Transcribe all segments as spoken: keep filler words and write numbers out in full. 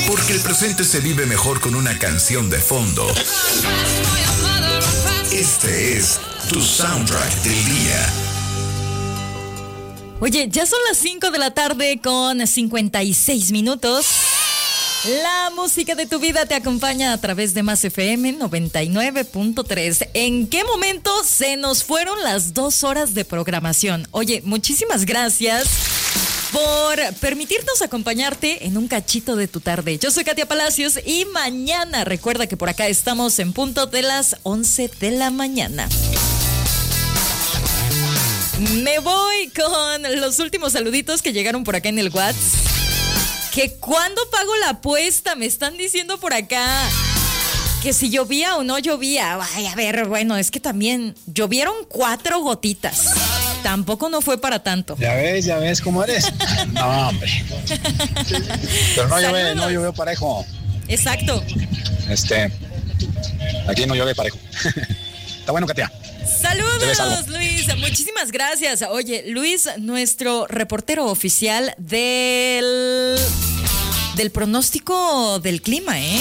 Porque el presente se vive mejor con una canción de fondo. Este es tu soundtrack del día. Oye, ya son las cinco de la tarde con cincuenta y seis minutos. La música de tu vida te acompaña a través de Más F M noventa y nueve punto tres. ¿En qué momento se nos fueron las dos horas de programación? Oye, muchísimas gracias por permitirnos acompañarte en un cachito de tu tarde. Yo soy Katia Palacios y mañana, recuerda que por acá estamos en punto de las once de la mañana. Me voy con los últimos saluditos que llegaron por acá en el WhatsApp. Que cuando pago la apuesta, me están diciendo por acá que si llovía o no llovía. Ay, a ver, bueno, es que también llovieron cuatro gotitas. Tampoco no fue para tanto. Ya ves, ya ves cómo eres. No, hombre. Pero no llueve, no llovió parejo. Exacto. Este, aquí no llueve parejo. Está bueno, Katia. Saludos, Luis. Muchísimas gracias. Oye, Luis, nuestro reportero oficial del, del pronóstico del clima, ¿eh?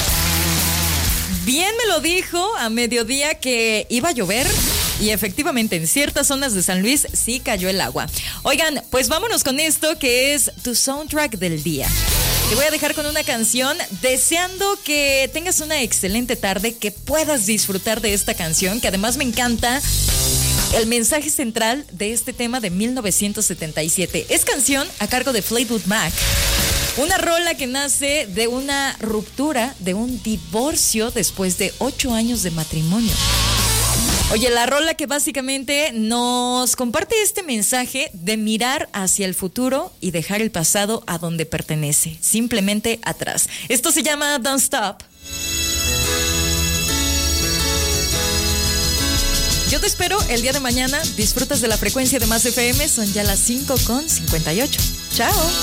Bien me lo dijo a mediodía que iba a llover y efectivamente en ciertas zonas de San Luis sí cayó el agua. Oigan, pues vámonos con esto que es tu soundtrack del día. Te voy a dejar con una canción deseando que tengas una excelente tarde, que puedas disfrutar de esta canción, que además me encanta el mensaje central de este tema de mil novecientos setenta y siete. Es canción a cargo de Fleetwood Mac. Una rola que nace de una ruptura, de un divorcio después de ocho años de matrimonio. Oye, la rola que básicamente nos comparte este mensaje de mirar hacia el futuro y dejar el pasado a donde pertenece, simplemente atrás. Esto se llama Don't Stop. Yo te espero el día de mañana. Disfrutas de la frecuencia de Más F M. Son ya las cinco con cincuenta y ocho. Chao.